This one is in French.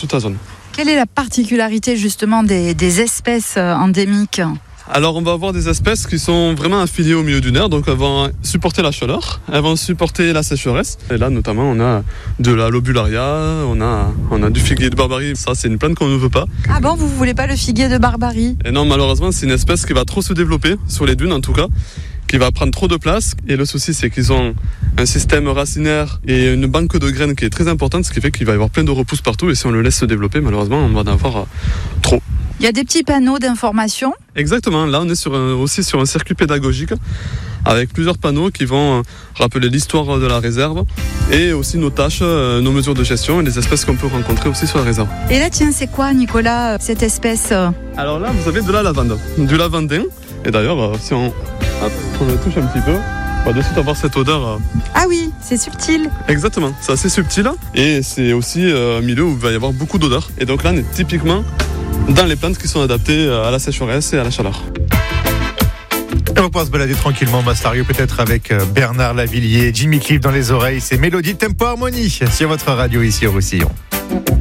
toute la zone. Quelle est la particularité justement des espèces endémiques ? Alors on va avoir des espèces qui sont vraiment affiliées au milieu dunaire, donc elles vont supporter la chaleur, elles vont supporter la sécheresse. Et là notamment on a de la lobularia, on a du figuier de Barbarie, ça c'est une plante qu'on ne veut pas. Ah bon, vous voulez pas le figuier de Barbarie ? Et non, malheureusement c'est une espèce qui va trop se développer, sur les dunes en tout cas, qui va prendre trop de place. Et le souci c'est qu'ils ont un système racinaire et une banque de graines qui est très importante, ce qui fait qu'il va y avoir plein de repousses partout, et si on le laisse se développer, malheureusement on va en avoir trop. Il y a des petits panneaux d'information ? Exactement, là on est aussi sur un circuit pédagogique avec plusieurs panneaux qui vont rappeler l'histoire de la réserve et aussi nos tâches, nos mesures de gestion et les espèces qu'on peut rencontrer aussi sur la réserve. Et là tiens, c'est quoi Nicolas, cette espèce ? Alors là vous avez de la lavande, du lavandin, et d'ailleurs si on le touche un petit peu, on va de suite avoir cette odeur. Ah oui, c'est subtil. Exactement, c'est assez subtil et c'est aussi un milieu où il va y avoir beaucoup d'odeurs. Et donc là on est typiquement dans les plantes qui sont adaptées à la sécheresse et à la chaleur. Et on va se balader tranquillement, Bastario, peut-être avec Bernard Lavillier, Jimmy Cliff dans les oreilles. C'est Mélodie Tempo Harmonie sur votre radio ici au Roussillon.